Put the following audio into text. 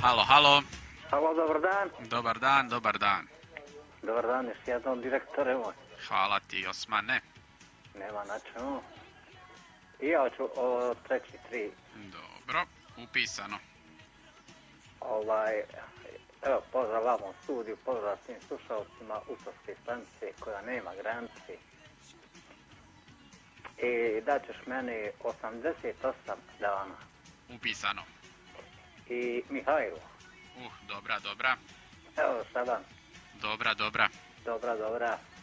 Halo, halo. Halo, dobar dan. Dobar dan, dobar dan. Dobar dan, još jednom direktore moj. Hvala ti, Osmane. Nema na čemu. I ja ću o treći tri. Dobro, upisano. Evo, pozdrav vam u studiju, pozdrav svim slušalcima Usovske stanice koja nema granice. I daćeš meni 88 dana. Upisano. I Mihajlo. Dobra, dobra. Evo, Šaban. Dobra, dobra. Dobra, dobra.